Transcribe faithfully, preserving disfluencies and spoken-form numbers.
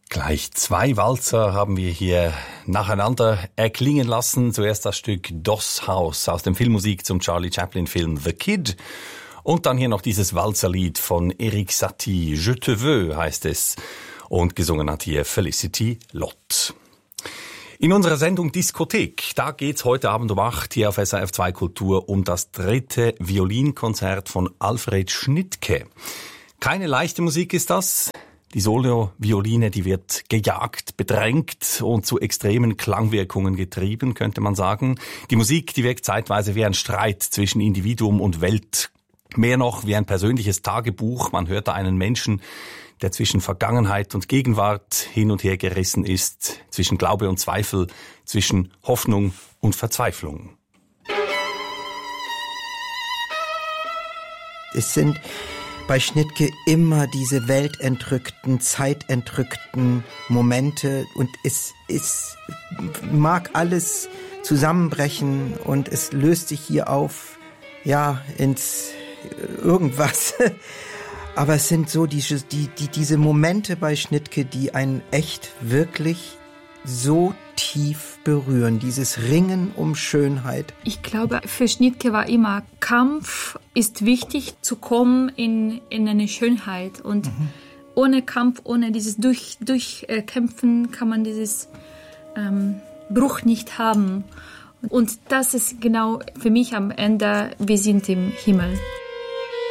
Gleich zwei Walzer haben wir hier nacheinander erklingen lassen. Zuerst das Stück Doss House aus dem Filmmusik zum Charlie Chaplin-Film The Kid. Und dann hier noch dieses Walzerlied von Erik Satie, Je te veux heißt es. Und gesungen hat hier Felicity Lott. In unserer Sendung Diskothek, da geht's heute Abend um acht hier auf S R F zwei Kultur um das dritte Violinkonzert von Alfred Schnittke. Keine leichte Musik ist das. Die Solo-Violine, die wird gejagt, bedrängt und zu extremen Klangwirkungen getrieben, könnte man sagen. Die Musik, die wirkt zeitweise wie ein Streit zwischen Individuum und Welt. Mehr noch wie ein persönliches Tagebuch. Man hört da einen Menschen, der zwischen Vergangenheit und Gegenwart hin und her gerissen ist, zwischen Glaube und Zweifel, zwischen Hoffnung und Verzweiflung. Es sind bei Schnittke immer diese weltentrückten, zeitentrückten Momente und es, es mag alles zusammenbrechen und es löst sich hier auf, ja, ins irgendwas. Aber es sind so die, die, die, diese Momente bei Schnittke, die einen echt wirklich so tief berühren, dieses Ringen um Schönheit. Ich glaube, für Schnittke war immer Kampf ist wichtig, zu kommen in, in eine Schönheit. Und mhm. ohne Kampf, ohne dieses Durch, Durchkämpfen kann man dieses ähm, Bruch nicht haben. Und das ist genau für mich am Ende, wir sind im Himmel.